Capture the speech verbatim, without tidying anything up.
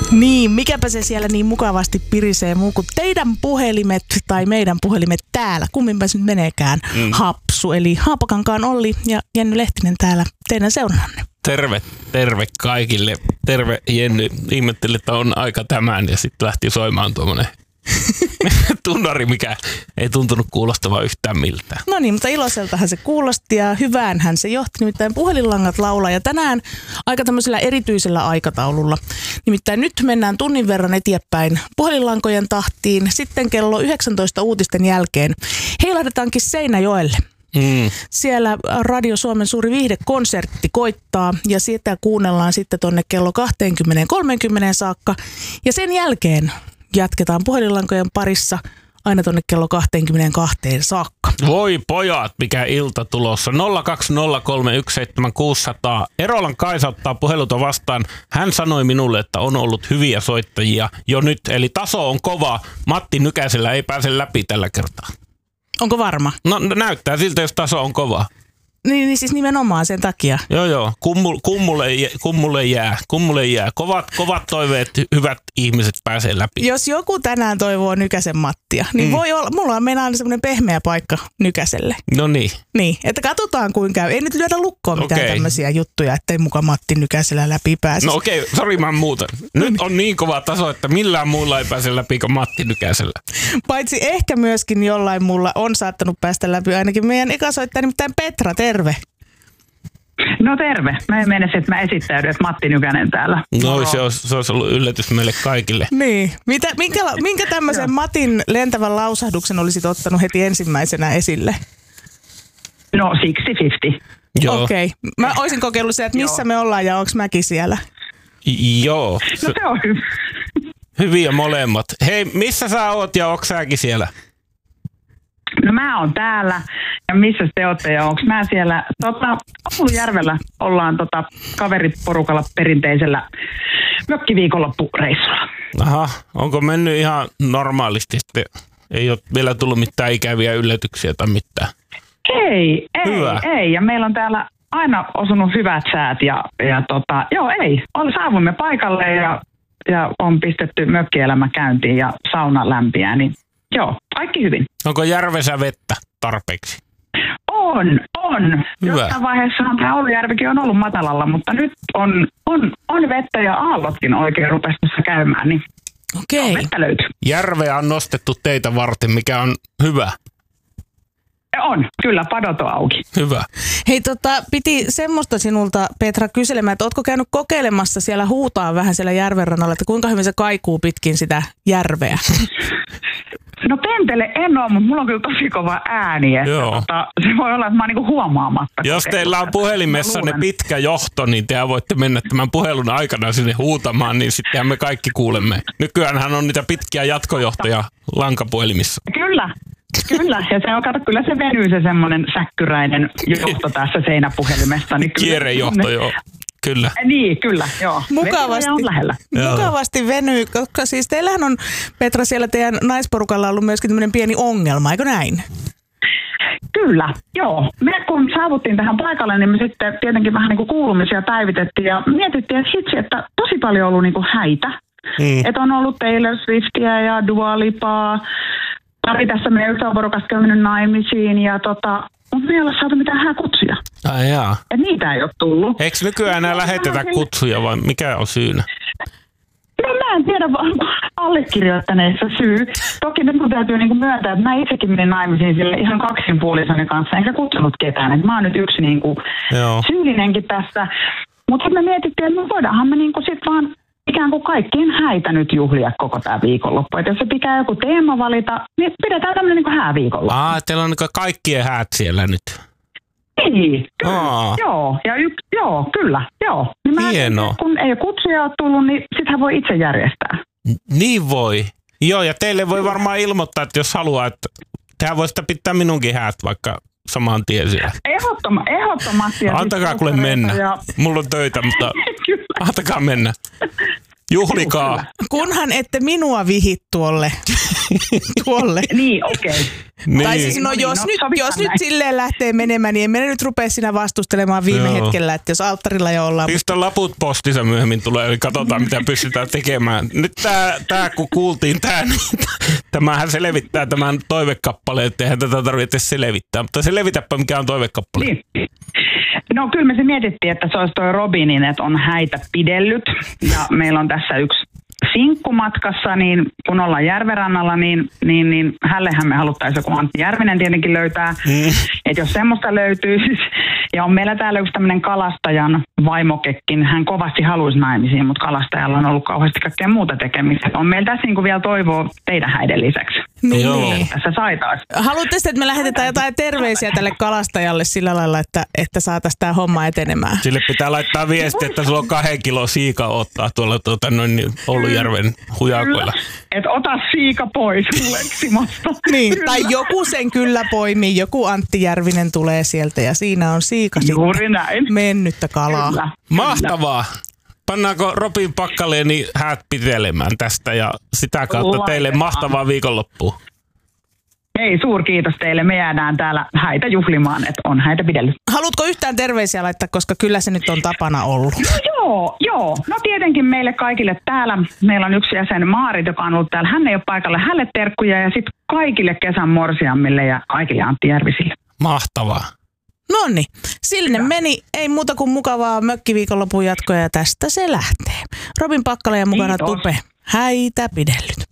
Niin, mikäpä se siellä niin mukavasti pirisee muu kuin teidän puhelimet tai meidän puhelimet täällä. Kumminpä se nyt meneekään. Mm. Hapsu, eli Haapakankaan Olli ja Jenny Lehtinen täällä teidän seurannanne. Terve, terve kaikille. Terve Jenny. Ihmettelin, että on aika tämän ja sitten lähti soimaan tuommoinen tunnari, mikä ei tuntunut kuulostavan yhtään miltään. No niin, mutta iloiseltahan se kuulosti ja hyväänhän se johti. Nimittäin puhelinlangat laulaa ja tänään aika tämmöisellä erityisellä aikataululla. Nimittäin nyt mennään tunnin verran eteenpäin puhelinlankojen tahtiin. Sitten kello yhdeksäntoista uutisten jälkeen heilahdetaankin Seinäjoelle. Mm. Siellä Radio Suomen suuri viihdekonsertti koittaa ja sitä kuunnellaan sitten tonne kello kaksikymmentä kolmekymmentä saakka. Ja sen jälkeen jatketaan puhelinlankojen parissa aina tonne kello kaksikymmentäkaksi saakka. Voi pojat, mikä ilta tulossa. nolla kaksi nolla kolme yksi seitsemän kuusi nolla nolla. Erolan Kaisa ottaa puheluta vastaan. Hän sanoi minulle, että on ollut hyviä soittajia jo nyt. Eli taso on kova. Matti Nykäsellä ei pääse läpi tällä kertaa. Onko varma? No näyttää siltä, jos taso on kova. Niin, niin siis nimenomaan sen takia. Joo, joo. Kummul, kummulle, kummulle jää. Kummulle jää. Kovat, kovat toiveet, hyvät ihmiset pääsee läpi. Jos joku tänään toivoo Nykäsen Mattia, niin mm. voi olla, mulla on meinaan semmoinen pehmeä paikka Nykäselle. No niin. Niin, että katsotaan kuinka käy. Ei nyt lyödä lukkoon mitään okay. tämmöisiä juttuja, ettei muka Matti Nykäsellä läpi pääsisi. No okei, okay. Sori mä muutan. Nyt on niin kova taso, että millään muulla ei pääse läpi kuin Matti Nykäsellä. Paitsi ehkä myöskin jollain muulla on saattanut päästä läpi, ainakin meidän ikäsoittaja, nimittäin Petra, terve. No terve. Mä en mene, että mä esittäydyn, että Matti Nykänen täällä. No se olisi, se olisi ollut yllätys meille kaikille. Niin. Mitä, minkä, minkä tämmöisen Matin lentävän lausahduksen olisit ottanut heti ensimmäisenä esille? No siksi fifty. Okei. Okay. Mä olisin kokeillut se, että missä me ollaan ja onko mäkin siellä? Joo. No se on hyvä. Hyviä molemmat. Hei, missä sä oot ja onko säkin siellä? No mä oon täällä ja missä te ootte ja onko mä siellä? Tota, Oulujärvellä ollaan tota, kaveriporukalla perinteisellä mökkiviikonloppureissulla. Aha, onko mennyt ihan normaalisti? Ei ole vielä tullut mitään ikäviä yllätyksiä tai mitään? Ei, ei, Hyvä. ei. Ja meillä on täällä aina osunut hyvät säät ja, ja tota, joo ei. Saavumme paikalle ja, ja on pistetty mökkielämä käyntiin ja sauna lämpiää, niin joo, kaikki hyvin. Onko järvessä vettä tarpeeksi? On, on. Hyvä. Jossain vaiheessahan tämä Oulujärvikin on ollut matalalla, mutta nyt on, on, on vettä ja aallotkin oikein rupesi tässä käymään, niin okei. Vettä löytyy. Järveä on nostettu teitä varten, mikä on hyvä. On, kyllä, padot on auki. Hyvä. Hei, tota, piti semmoista sinulta, Petra, kyselemään, että ootko käynyt kokeilemassa siellä huutaa vähän siellä järvenrannalla, että kuinka hyvin se kaikuu pitkin sitä järveä? No pentele en ole, mutta mulla on kyllä tosi kova ääni, että tota, se voi olla, että mä oon niinku huomaamatta. Jos teillä on puhelimessa ne pitkä johto, niin te voitte mennä tämän puhelun aikana sinne huutamaan, niin sittenhän me kaikki kuulemme. Nykyäänhän on niitä pitkiä jatkojohtoja lankapuhelimissa. Kyllä. Kyllä, ja se on, kato, kyllä se venyy se semmoinen säkkyräinen johto tässä seinäpuhelimesta. Niin kierrejohto, joo. Kyllä. Niin, kyllä, joo. Mukavasti, on lähellä. mukavasti venyy, koska siis teillähän on, Petra, siellä teidän naisporukalla ollut myöskin tämmöinen pieni ongelma, eikö näin? Kyllä, joo. Me kun saavuttiin tähän paikalle, niin me sitten tietenkin vähän niin kuin kuulumisia päivitettiin ja mietittiin, että hitsi, että tosi paljon on ollut niin kuin häitä. Mm. Että on ollut Taylor Swiftia ja Dua Lipaa. Pari tässä meidän ystäväporukasta on mennyt naimisiin ja tota, mutta me ei ole saatu mitään hääkutsuja. Ai jaa. Et niitä ei ole tullut. Eikö nykyään enää lähetetä kutsuja vai mikä on syynä? No mä en tiedä vaan allekirjoittaneessa syy. Toki nyt mun täytyy niinku myöntää, että mä itsekin menin naimisiin sille ihan kaksinpuolisoni kanssa, enkä kutsunut ketään. Et mä oon nyt yksi niinku syyllinenkin tässä. Mutta me mietittiin, että me voidaanhan me niinku sit vaan ikään kuin kaikkien häitä nyt juhlia koko tämä viikonloppu. Että jos se pitää joku teema valita, niin pidetään tämmöinen niin hääviikonloppu. Aa, teillä on niin kaikkien häät siellä nyt. Niin, kyllä. Joo, ja y- joo, kyllä, joo. Niin hienoa. Kun ei ole kutsuja ole tullut, niin sitähän voi itse järjestää. N- niin voi. Joo, ja teille voi varmaan ilmoittaa, että jos haluaa, että tehän voi sitä pitää minunkin häät vaikka saman tien siellä. Ehdottoma, ehdottomasti. Antakaa kuule mennä. Ja... Mulla on töitä, mutta antakaa mennä. Juhlikaa, kunhan ette minua vihi tuolle. tuolle. Niin, okei. Okay. Niin. Tai siis no, jos, no, nyt, jos nyt silleen lähtee menemään, niin en mene nyt rupea sinä vastustelemaan viime Joo. hetkellä, että jos alttarilla jo ollaan. Pistä laput postissa myöhemmin tulee, eli katsotaan mitä pystytään tekemään. Nyt tää, tää kun kuultiin tää, niin tämähän selvittää tämän toivekappaleen, että eihän tätä tarvitse selvittää. Mutta selvitäpä mikä on toivekappale. Niin. No kyllä me se mietittiin, että se olisi toi Robinin, että on häitä pidellyt ja meillä on tässä yksi sinkku matkassa, niin kun ollaan järvenrannalla, niin, niin, niin hällehän me haluttaisiin joku Antti Järvinen tietenkin löytää. Mm. Että jos semmoista löytyy, ja on meillä täällä yksi tämmöinen kalastajan vaimokekin, hän kovasti haluaisi naimisiin, mutta kalastajalla on ollut kauheasti kaikkea muuta tekemistä. On meillä tässä niin vielä toivoa teidän häiden lisäksi. Niin. Niin. Tässä saitais. Haluatte, että me lähetetään jotain terveisiä tälle kalastajalle sillä lailla, että, että saataisiin tämä homma etenemään? Sille pitää laittaa viesti, että sulla on kahden kilo siika ottaa tuolla tuota, noin Oulujärven hujakoilla. Että ota siika pois Leksimasta. Niin, tai joku sen kyllä poimii, joku Antti Järvinen tulee sieltä ja siinä on siika Juuri näin. mennyttä kalaa. Kyllä. Mahtavaa. Pannaanko Robin Pakkaleeni häät pitelemään tästä ja sitä kautta Laitetaan. Teille mahtavaa viikonloppua. Hei, suurkiitos teille. Me jäädään täällä häitä juhlimaan, että on häitä pidellyt. Haluatko yhtään terveisiä laittaa, koska kyllä se nyt on tapana ollut? No joo, joo. No tietenkin meille kaikille täällä. Meillä on yksi jäsen Maarit, joka on ollut täällä. Hän ei ole paikalla. Hänelle terkkuja ja sitten kaikille kesän morsiammille ja kaikille Antti Järvisille. Mahtavaa. Nonni, sinne meni. Ei muuta kuin mukavaa mökkiviikonlopun jatkoa ja tästä se lähtee. Robin Pakkale ja mukana Kiitos. Tupe. Häitä pidellyt.